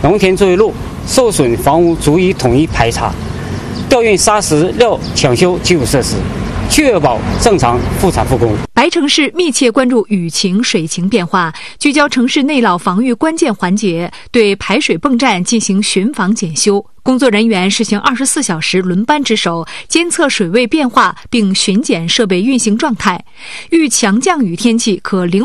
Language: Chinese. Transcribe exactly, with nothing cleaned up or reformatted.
农田作业路受损房屋逐一统一排查，调运砂石料抢修基础设施，确保正常复产复工。 白城市密切关注雨情、水情变化，聚焦城市内涝防御关键环节，对排水泵站进行巡访检修。工作人员实行二十四小时轮班值守，监测水位变化，并巡检设备运行状态。遇强降雨天气，可灵